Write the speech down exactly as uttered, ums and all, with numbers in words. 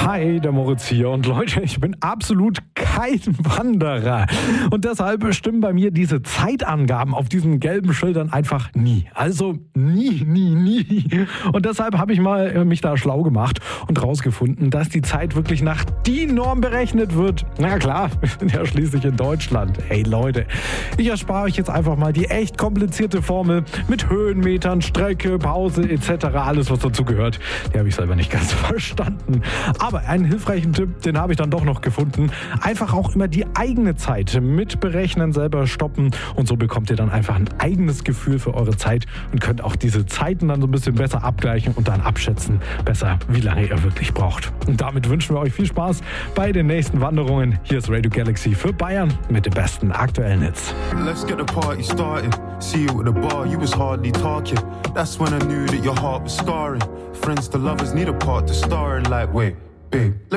Hi, der Moritz hier. Und Leute, ich bin absolut kein Wanderer. Und deshalb stimmen bei mir diese Zeitangaben auf diesen gelben Schildern einfach nie. Also nie, nie, nie. Und deshalb habe ich mal mich da schlau gemacht und rausgefunden, dass die Zeit wirklich nach D I N-Norm berechnet wird. Na klar, wir sind ja schließlich in Deutschland. Hey Leute, ich erspare euch jetzt einfach mal die echt komplizierte Formel mit Höhenmetern, Strecke, Pause et cetera. Alles, was dazu gehört. Die habe ich selber nicht ganz verstanden. Aber einen hilfreichen Tipp, den habe ich dann doch noch gefunden. Einfach auch immer die eigene Zeit mit berechnen, selber stoppen und so bekommt ihr dann einfach ein eigenes Gefühl für eure Zeit und könnt auch diese Zeiten dann so ein bisschen besser abgleichen und dann abschätzen besser, wie lange ihr wirklich braucht. Und damit wünschen wir euch viel Spaß bei den nächsten Wanderungen. Hier ist Radio Galaxy für Bayern mit den besten aktuellen Hits. Let's get the party started. See you at the bar, you was hardly talking. That's when I knew that your heart was scarring. Friends to lovers need a part to star in, like, wait, babe, let